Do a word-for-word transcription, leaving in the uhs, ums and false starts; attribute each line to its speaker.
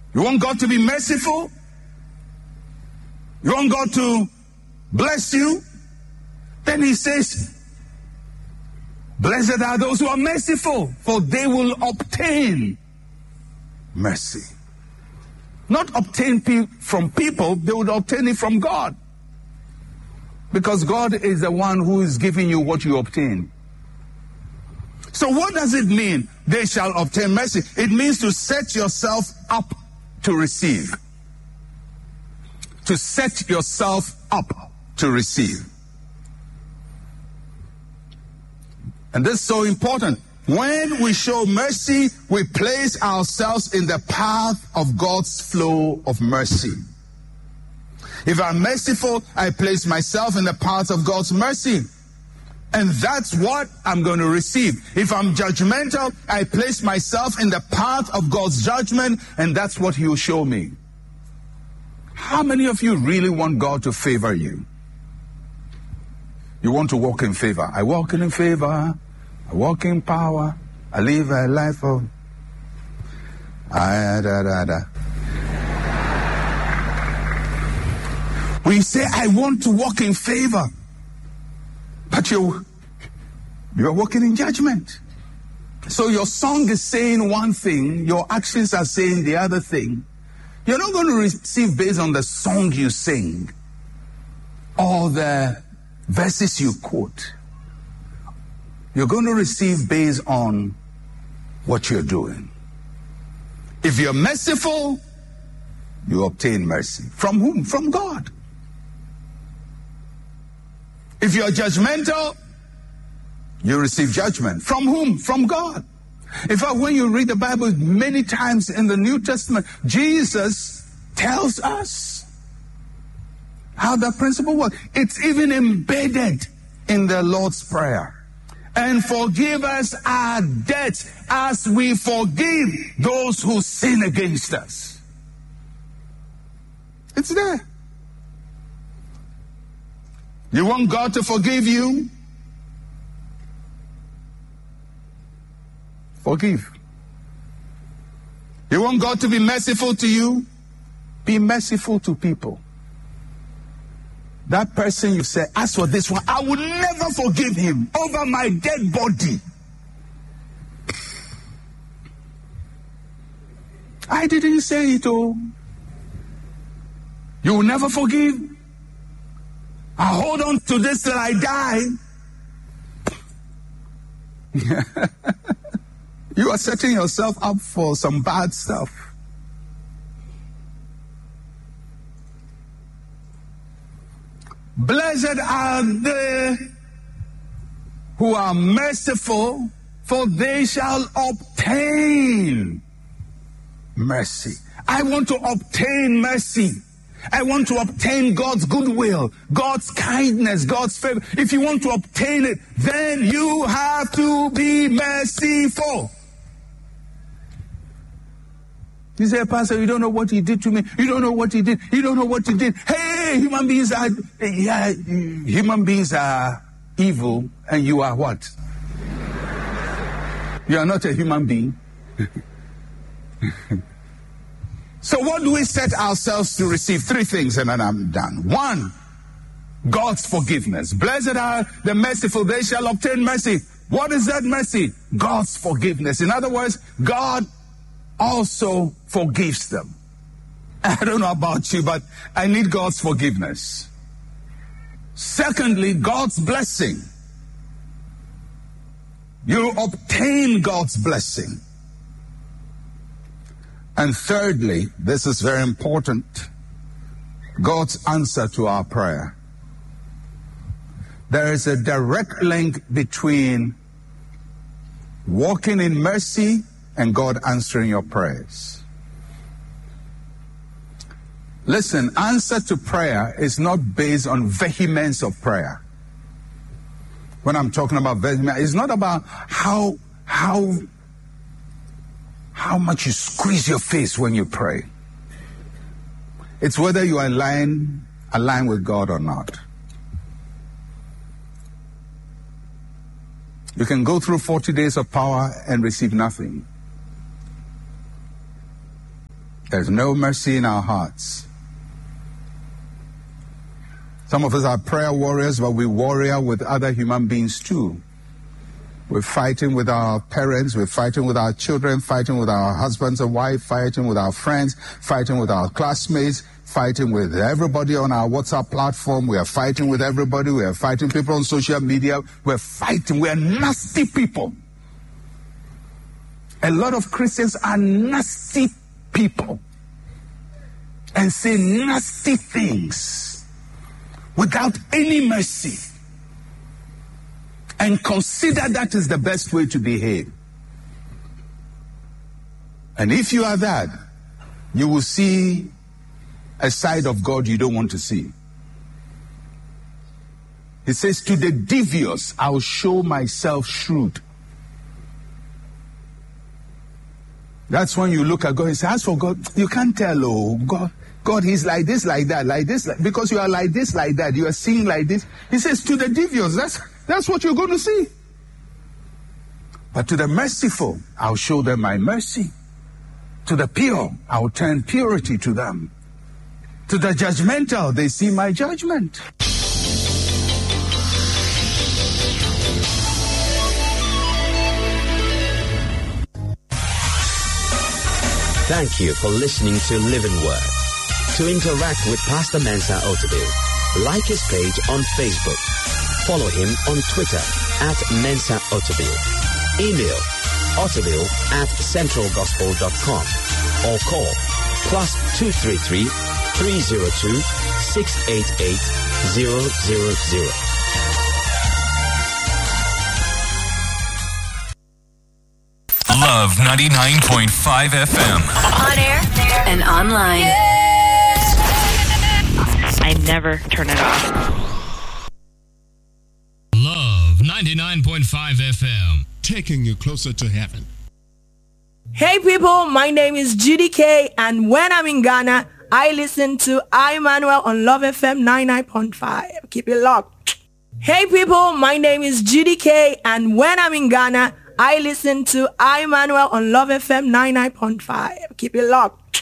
Speaker 1: You want God to be merciful? You want God to bless you? Then he says, blessed are those who are merciful, for they will obtain mercy. Not obtain pe- from people, they would obtain it from God. Because God is the one who is giving you what you obtain. So what does it mean, they shall obtain mercy? It means to set yourself up to receive. To set yourself up to receive. And this is so important. When we show mercy, we place ourselves in the path of God's flow of mercy. If I'm merciful, I place myself in the path of God's mercy. And that's what I'm going to receive. If I'm judgmental, I place myself in the path of God's judgment, and that's what He'll show me. How many of you really want God to favor you? You want to walk in favor. I walk in favor. I walk in power. I live a life of... Ah, da, da, da. We say, I want to walk in favor. But you, you're walking in judgment. So your song is saying one thing, your actions are saying the other thing. You're not going to receive based on the song you sing or the verses you quote. You're going to receive based on what you're doing. If you're merciful, you obtain mercy. From whom? From God. If you're judgmental, you receive judgment. From whom? From God. In fact, when you read the Bible many times in the New Testament, Jesus tells us how that principle works. It's even embedded in the Lord's Prayer. And forgive us our debts as we forgive those who sin against us. It's there. You want God to forgive you? Forgive. You want God to be merciful to you? Be merciful to people. That person you say, as for this one, I will never forgive him over my dead body. I didn't say it, oh. You will never forgive? I hold on to this till I die. You are setting yourself up for some bad stuff. Blessed are they who are merciful, for they shall obtain mercy. I want to obtain mercy. I want to obtain God's goodwill, God's kindness, God's favor. If you want to obtain it, then you have to be merciful. You say, Pastor, you don't know what he did to me. You don't know what he did. You don't know what he did. Hey, human beings are, yeah, human beings are evil, and you are what? You are not a human being. So what do we set ourselves to receive? Three things, and then I'm done. One, God's forgiveness. Blessed are the merciful, they shall obtain mercy. What is that mercy? God's forgiveness. In other words, God also forgives them. I don't know about you, but I need God's forgiveness. Secondly, God's blessing. You obtain God's blessing. And thirdly, this is very important, God's answer to our prayer. There is a direct link between walking in mercy and God answering your prayers. Listen, answer to prayer is not based on vehemence of prayer. When I'm talking about vehemence, it's not about how, how, how much you squeeze your face when you pray. It's whether you are aligned, aligned with God or not. You can go through forty days of power and receive nothing. There's no mercy in our hearts. Some of us are prayer warriors, but we warrior with other human beings too. We're fighting with our parents, we're fighting with our children, fighting with our husbands and wives, fighting with our friends, fighting with our classmates, fighting with everybody on our WhatsApp platform. We are fighting with everybody. We are fighting people on social media. We're fighting. We are nasty people. A lot of Christians are nasty people and say nasty things without any mercy, and consider that is the best way to behave. And if you are that, you will see a side of God you don't want to see. He says, to the devious, I'll show myself shrewd. That's when you look at God and say, as for God, you can't tell, oh, God, God, he's like this, like that, like this, like, because you are like this, like that, you are seeing like this. He says, to the devious, that's, that's what you're going to see. But to the merciful, I'll show them my mercy. To the pure, I'll turn purity to them. To the judgmental, they see my judgment.
Speaker 2: Thank you for listening to Living Word. To interact with Pastor Mensa Otabil, like his page on Facebook. Follow him on Twitter at Mensa Otabil. Email otabil at central gospel dot com or call plus two three three, three zero two, six eight eight, zero zero zero.
Speaker 3: Love ninety-nine point five F M.
Speaker 4: On air and online.
Speaker 5: I never turn it off.
Speaker 3: Love ninety-nine point five F M. Taking you closer to heaven.
Speaker 6: Hey people, my name is Judy K, and when I'm in Ghana, I listen to Emmanuel on Love F M ninety-nine point five. Keep it locked. Hey people, my name is Judy K, and when I'm in Ghana, I listen to Emmanuel on Love F M ninety-nine point five. Keep it locked.